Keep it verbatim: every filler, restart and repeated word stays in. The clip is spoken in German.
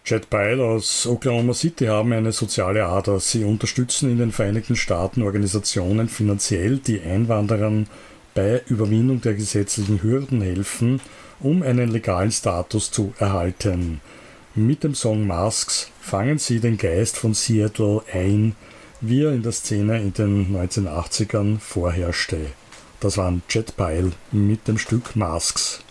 Jet Pile aus Oklahoma City haben eine soziale Ader. Sie unterstützen in den Vereinigten Staaten Organisationen finanziell, die Einwanderern bei Überwindung der gesetzlichen Hürden helfen, um einen legalen Status zu erhalten. Mit dem Song Masks fangen sie den Geist von Seattle ein, wie er in der Szene in den neunzehnhundertachtzigern vorherrschte. Das waren Jet Pile mit dem Stück Masks.